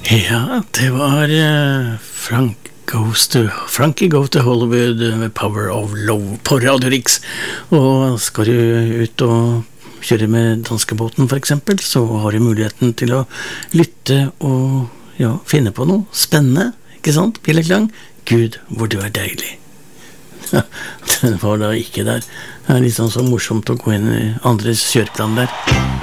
Ja, det var Frankie Goes to Hollywood med Power of Love på Radio Rix. Og skal du ut og kjøre med danskebåten for eksempel, så har du muligheten til å lytte og finne på noe spennende, ikke sant? Bjelleklang, Gud, hvor du er deilig. Den var da ikke der. Det er litt sånn så morsomt å gå inn i andres kjøreplan der.